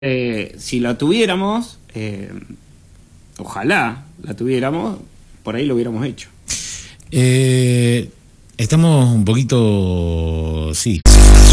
Si la tuviéramos, ojalá la tuviéramos, por ahí lo hubiéramos hecho. Estamos un poquito, sí.